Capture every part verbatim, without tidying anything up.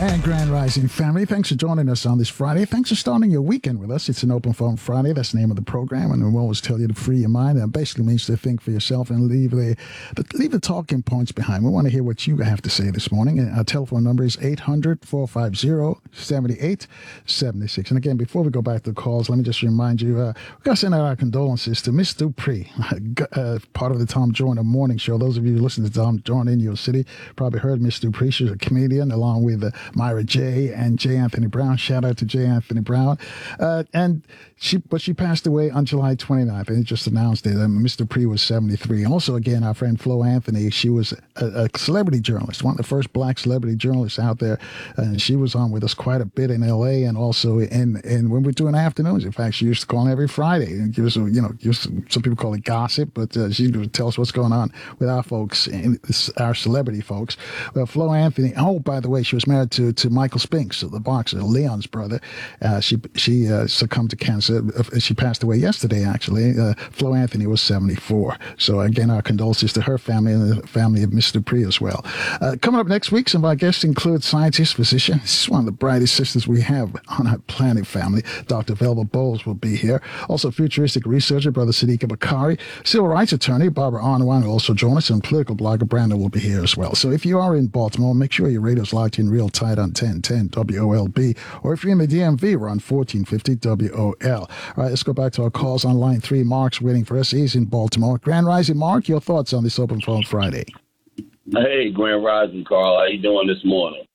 And Grand Rising family, thanks for joining us on this Friday. Thanks for starting your weekend with us. It's an Open Forum Friday. That's the name of the program, and we always tell you to free your mind. It basically means to think for yourself and leave the, the leave the talking points behind. We want to hear what you have to say this morning. And our telephone number is eight hundred, four five zero, seven eight seven six. And again, before we go back to the calls, let me just remind you, uh, we've got to send out our condolences to Miss Dupree, uh, part of the Tom Joyner Morning Show. Those of you who listen to Tom Joyner in your city probably heard Miss Dupree. She's a comedian along with uh, Myra J. and J. Anthony Brown. Shout out to J. Anthony Brown. Uh, and she, but she passed away on July twenty-ninth, and it just announced it. Um, Mister Dupree was seventy-three. Also, again, our friend Flo Anthony, she was a, a celebrity journalist, one of the first black celebrity journalists out there. And she was on with us quite a bit in L A and also in, in when we were doing afternoons. In fact, she used to call every Friday and give us, a, you know, give us, some people call it gossip, but uh, she would tell us what's going on with our folks, and our celebrity folks. Well, Flo Anthony, oh, by the way, she was married to, to Michael Spinks, the boxer, Leon's brother. Uh, she she uh, succumbed to cancer. She passed away yesterday, actually. Uh, Flo Anthony was seventy-four. So, again, our condolences to her family and the family of Mister Dupree as well. Uh, coming up next week, some of our guests include scientist, physician. This is one of the brightest sisters we have on our planet family. Doctor Velva Bowles will be here. Also, futuristic researcher, Brother Sadiqa Bakari. Civil rights attorney, Barbara Arnwan, will also join us, and political blogger Brandon will be here as well. So if you are in Baltimore, make sure your radio's locked in real tight on ten ten W O L B. Or if you're in the D M V, we're on fourteen fifty W O L. All right, let's go back to our calls on line three. Mark's waiting for us. He's in Baltimore. Grand Rising, Mark, your thoughts on this Open Phone Friday? Hey, Grand Rising, Carl. How you doing this morning?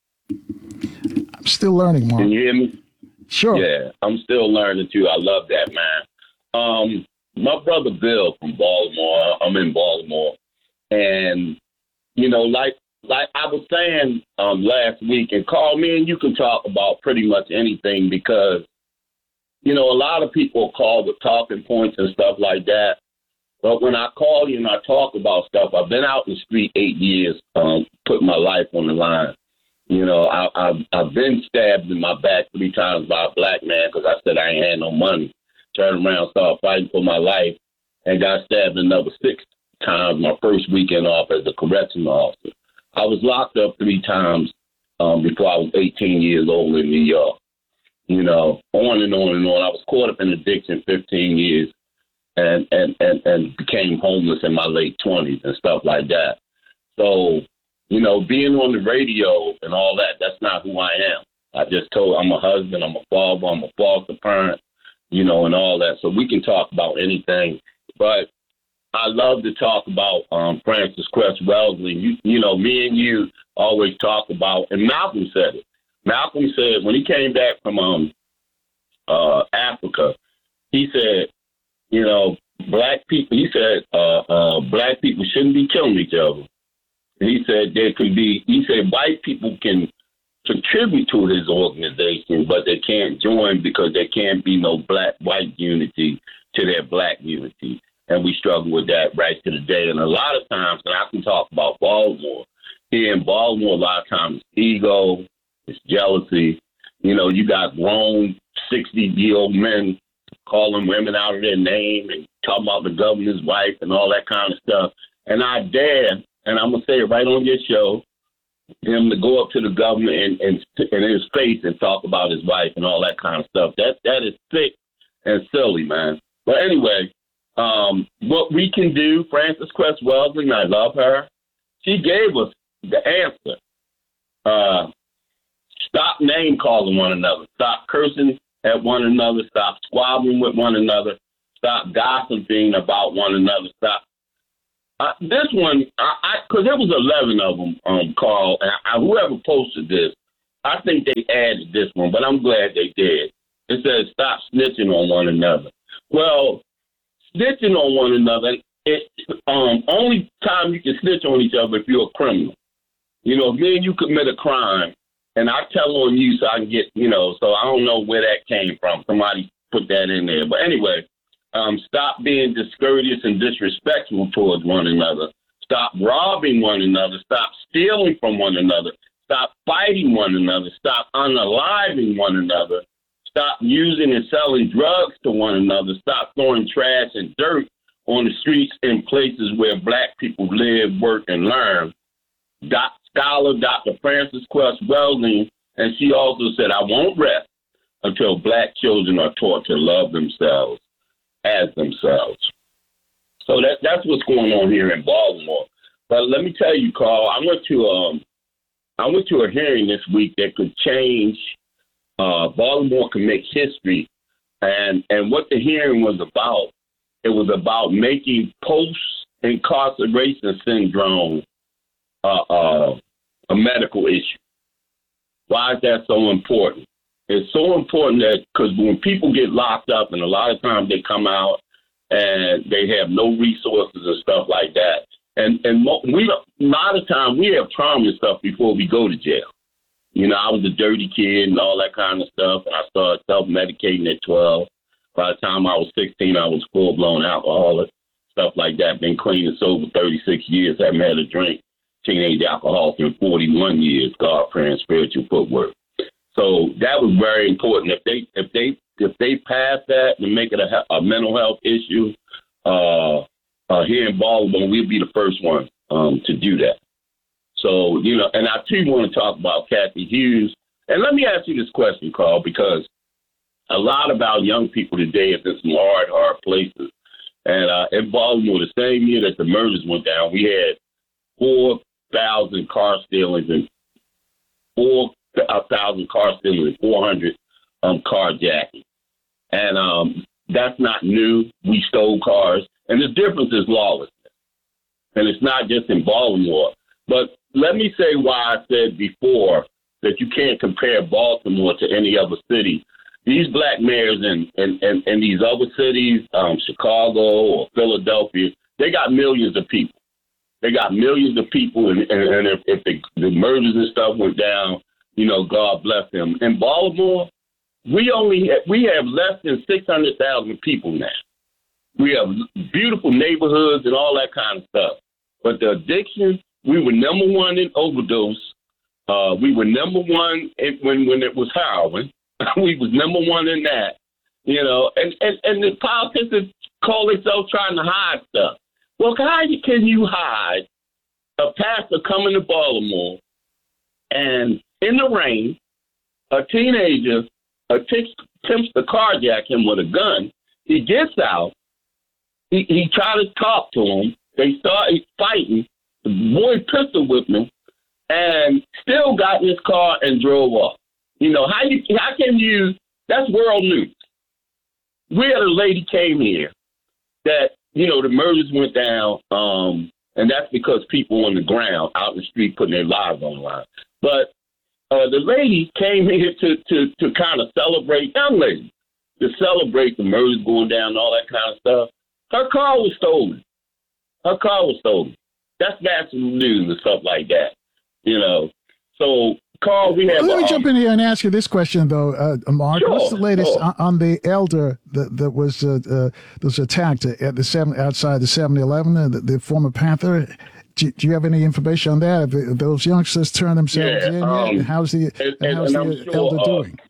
I'm still learning, Mark. Can you hear me? Sure. Yeah, I'm still learning, too. I love that, man. Um, my brother Bill from Baltimore, I'm in Baltimore, and, you know, like like I was saying um, last week, and Carl, me and you can talk about pretty much anything because, you know, a lot of people call with talking points and stuff like that. But when I call you and I talk about stuff, I've been out in the street eight years, um, putting my life on the line. You know, I, I've, I've been stabbed in my back three times by a black man because I said I ain't had no money. Turned around, started fighting for my life, and got stabbed another six times my first weekend off as a correctional officer. I was locked up three times um, before I was eighteen years old in New York. You know, on and on and on. I was caught up in addiction fifteen years and, and, and, and became homeless in my late twenties and stuff like that. So, you know, being on the radio and all that, that's not who I am. I just told I'm a husband, I'm a father, I'm a foster parent, you know, and all that. So we can talk about anything. But I love to talk about um, Frances Cress Wellesley. You, you know, me and you always talk about, and Malcolm said it. Malcolm said when he came back from um, uh, Africa, he said, you know, black people, he said uh, uh, black people shouldn't be killing each other. He said there could be, he said white people can contribute to his organization, but they can't join because there can't be no black-white unity to their black unity. And we struggle with that right to the day. And a lot of times, and I can talk about Baltimore, here in Baltimore, a lot of times it's ego, it's jealousy. You know, you got grown sixty-year-old men calling women out of their name and talking about the governor's wife and all that kind of stuff. And I dare, and I'm going to say it right on your show, him to go up to the governor and, and, and in his face and talk about his wife and all that kind of stuff. That That is sick and silly, man. But anyway, um, what we can do, Frances Cress Wellesley, I love her. She gave us the answer. Uh, stop name calling one another. Stop cursing at one another. Stop squabbling with one another. Stop gossiping about one another. Stop. Uh, this one, I because there was eleven of them, um, Carl, and I, whoever posted this, I think they added this one, but I'm glad they did. It says stop snitching on one another. Well, snitching on one another, it um only time you can snitch on each other if you're a criminal. You know, if me and you commit a crime, and I tell on you so I can get, you know, so I don't know where that came from. Somebody put that in there. But anyway, um, stop being discourteous and disrespectful towards one another. Stop robbing one another. Stop stealing from one another. Stop fighting one another. Stop unaliving one another. Stop using and selling drugs to one another. Stop throwing trash and dirt on the streets in places where black people live, work, and learn. Doc, scholar Doctor Frances Cress Wellesley And she also said, I won't rest until black children are taught to love themselves as themselves. So that that's what's going on here in Baltimore. But let me tell you, Carl, I went to um I went to a hearing this week that could change. Uh, Baltimore can make history, and and what the hearing was about, it was about making post-incarceration syndrome uh, uh, a medical issue. Why is that so important? It's so important that because when people get locked up, and a lot of times they come out and they have no resources and stuff like that, and and we a lot of times we have trauma and stuff before we go to jail. You know, I was a dirty kid and all that kind of stuff, and I started self-medicating at twelve. By the time I was sixteen, I was full-blown alcoholic, stuff like that. Been clean and sober thirty-six years, haven't had a drink. Teenage alcohol for forty-one years, God, prayer, and spiritual footwork. So that was very important. If they if they if they pass that and make it a, a mental health issue uh, uh, here in Baltimore, we'll be the first one um, to do that. So, you know, and I too want to talk about Cathy Hughes. And let me ask you this question, Carl, because a lot of our young people today are in some hard, hard places. And uh, in Baltimore, the same year that the murders went down, we had four thousand car stealings and four thousand car stealings and four hundred um, carjacking. And um, that's not new. We stole cars. And the difference is lawlessness. And it's not just in Baltimore. But let me say why I said before that you can't compare Baltimore to any other city. These black mayors in, in, in, in these other cities, um, Chicago or Philadelphia, they got millions of people. They got millions of people, and, and, and if, if the, the murders and stuff went down, you know, God bless them. In Baltimore, we only have, we have less than six hundred thousand people now. We have beautiful neighborhoods and all that kind of stuff. But the addiction, we were number one in overdose. Uh, we were number one in, when when it was heroin. We was number one in that, you know. And, and, and the politicians call themselves trying to hide stuff. Well, how can you hide a pastor coming to Baltimore and in the rain, a teenager attempts to carjack him with a gun. He gets out. He, he tried to talk to him. They started fighting. The boy pistol whipped him and still got in his car and drove off. You know, how you how can you, that's world news. We had a lady came here that, you know, the murders went down, um, and that's because people on the ground, out in the street, putting their lives on the line. But uh, the lady came here to, to, to kind of celebrate, young lady, to celebrate the murders going down and all that kind of stuff. Her car was stolen. Her car was stolen. That's national news and stuff like that, you know. So, Carl, we have. Let me um, jump in here and ask you this question, though, uh, Mark. Sure, What's the latest sure. on, on the elder that, that was uh, uh, that was attacked at the seven outside the seven eleven, uh, the, the former Panther? Do, do you have any information on that? Have those youngsters turned themselves Yeah, in um, yet? How's the and, and how's and the sure, elder uh, doing?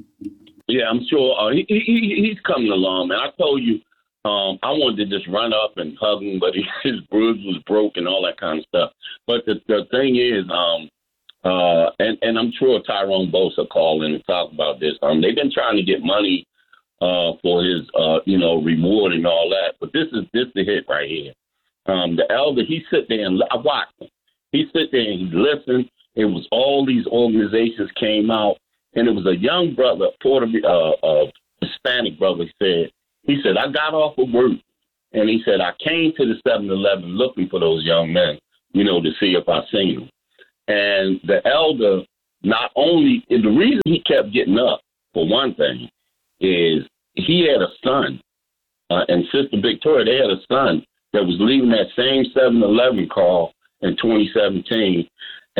Yeah, I'm sure uh, he, he he's coming along, man. I told you, um, I wanted to just run up and hug him, but he, his bruise was broken, all that kind of stuff. But the the thing is, um, uh, and and I'm sure Tyrone Bosa called in and talk about this. Um, they've been trying to get money uh for his uh you know reward and all that, but this is this the hit right here. Um, the elder, he sit there and I watched him. He sit there and he listened. It was all these organizations came out. And it was a young brother, Puerto uh, uh, Hispanic brother, said, he said, I got off of work, and he said, I came to the seven eleven looking for those young men, you know, to see if I seen them. And the elder, not only, the reason he kept getting up, for one thing, is he had a son, uh, and Sister Victoria, they had a son that was leaving that same seven eleven call in twenty seventeen,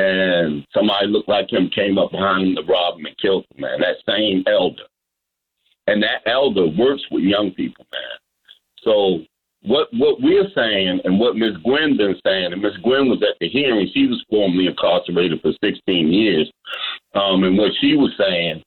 and somebody looked like him came up behind him to rob him and killed him, man. That same elder. And that elder works with young people, man. So what what we're saying and what Miz Gwen been saying, and Miz Gwen was at the hearing, she was formerly incarcerated for sixteen years. Um, and what she was saying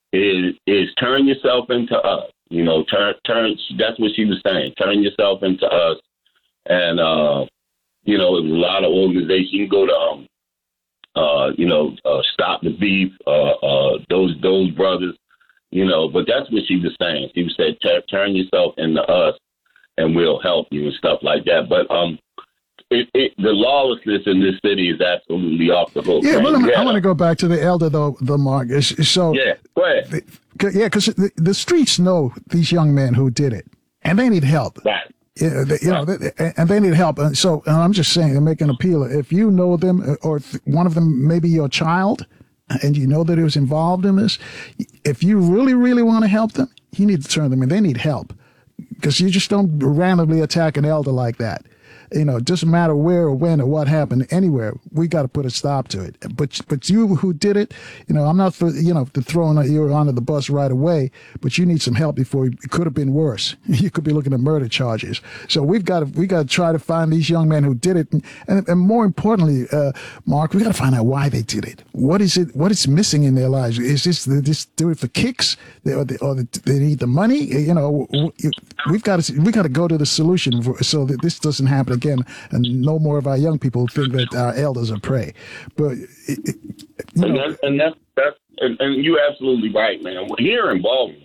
is is turn yourself into us. You know, turn turn that's what she was saying. Turn yourself into us. And uh, you know, it was a lot of organizations. You can go to um uh, you know, uh, stop the beef, uh, uh, those those brothers, you know. But that's what she was saying. She said, turn yourself into us, and we'll help you and stuff like that. But um, it, it, the lawlessness in this city is absolutely off the hook. Yeah, man. well, yeah. I want to go back to the elder, though, the Mark. So, yeah, go ahead. The, yeah, because the, the streets know these young men who did it, and they need help. Right. Yeah, they, you know, they, and they need help. And so, and I'm just saying, to make an appeal. If you know them, or if one of them may be your child, and you know that he was involved in this, if you really, really want to help them, you need to turn them in. They need help, because you just don't randomly attack an elder like that. You know, it doesn't matter where or when or what happened, anywhere, we got to put a stop to it. But but you who did it, you know, I'm not for, you know, to throwing you onto the bus right away, but you need some help before it could have been worse. You could be looking at murder charges. So we've got to we got to try to find these young men who did it, and and, and more importantly, uh, Mark, we got to find out why they did it. What is it? What is missing in their lives? Is this they just do it for kicks, they, or, they, or they need the money? You know, we've got to we got to go to the solution for, so that this doesn't happen again, and no more of our young people think that our elders are prey. But it, it, you and, know, that's, and that's that's and, and you're absolutely right, man. Here in Baltimore,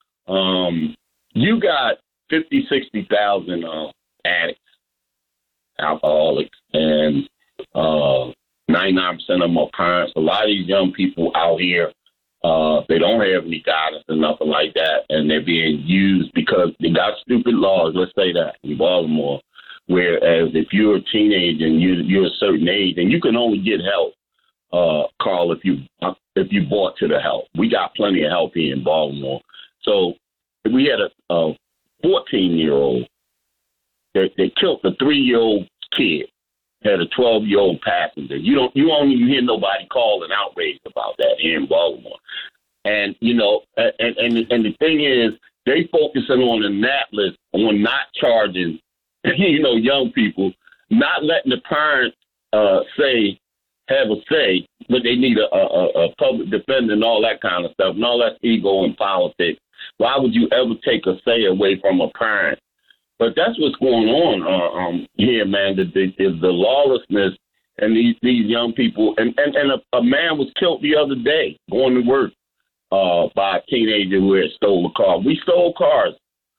um, you got fifty, sixty thousand uh, addicts, alcoholics, and uh, ninety-nine percent of them are parents. A lot of these young people out here, uh, they don't have any guidance or nothing like that, and they're being used because they got stupid laws. Let's say that in Baltimore. Whereas if you're a teenager and you, you're a certain age, and you can only get help, uh, Carl, if you if you bought to the help. We got plenty of help here in Baltimore. So we had a fourteen-year-old that they, they killed a three-year-old kid, had a twelve-year-old passenger. You don't you don't even hear nobody calling outraged about that here in Baltimore. And you know, and and and the thing is, they focusing on the nat list on not charging. You know, young people, not letting the parents uh, say, have a say, but they need a, a, a public defender and all that kind of stuff, and all that ego in politics. Why would you ever take a say away from a parent? But that's what's going on uh, um, here, man. The, the, the lawlessness and these, these young people. And, and, and a, a man was killed the other day going to work uh, by a teenager who had stole a car. We stole cars.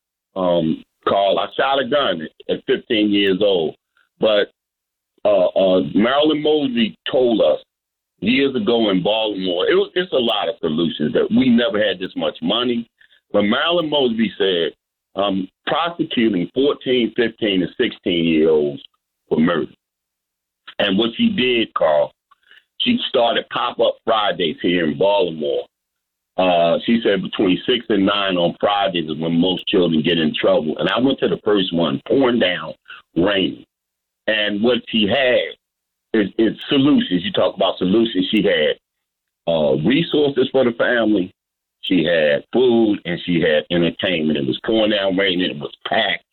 Um, Carl, I shot a gun at fifteen years old, but uh, uh, Marilyn Mosby told us years ago in Baltimore, it was, it's a lot of solutions that we never had this much money, but Marilyn Mosby said um, prosecuting fourteen, fifteen, and sixteen-year-olds for murder. And what she did, Carl, she started pop-up Fridays here in Baltimore. Uh, she said between six and nine on Fridays is when most children get in trouble. And I went to the first one, pouring down, raining. And what she had is, is solutions. You talk about solutions. She had uh, resources for the family. She had food, and she had entertainment. It was pouring down, raining. It was packed,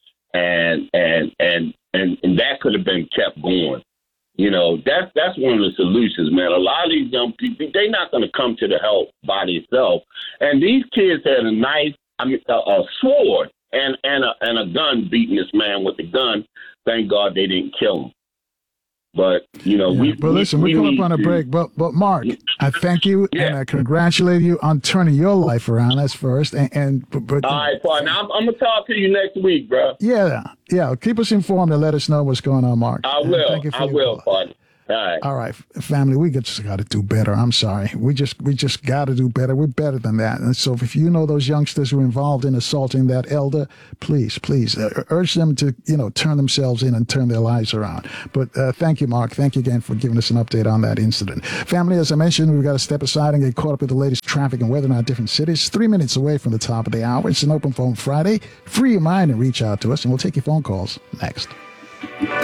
and and and and, and that could have been kept going. You know, that's that's one of the solutions, man. A lot of these young people, they're not going to come to the help by themselves. And these kids had a knife, I mean, a, a sword and, and, a, and a gun beating this man with the gun. Thank God they didn't kill him. But, you know, yeah, we... But listen, we, we come up on a break. But, but Mark, I thank you, yeah. and I congratulate you on turning your life around. That's first. And, and but, but, All right, partner. I'm, I'm going to talk to you next week, bro. Yeah, yeah. Keep us informed and let us know what's going on, Mark. I will. Thank you for I will, call. partner. All right. All right, family, we just got to do better. I'm sorry. We just we just got to do better. We're better than that. And so if you know those youngsters who are involved in assaulting that elder, please, please uh, urge them to, you know, turn themselves in and turn their lives around. But uh, thank you, Mark. Thank you again for giving us an update on that incident. Family, as I mentioned, we've got to step aside and get caught up with the latest traffic and weather in our different cities. Three minutes away from the top of the hour. It's an Open Phone Friday. Free your mind and reach out to us, and we'll take your phone calls next.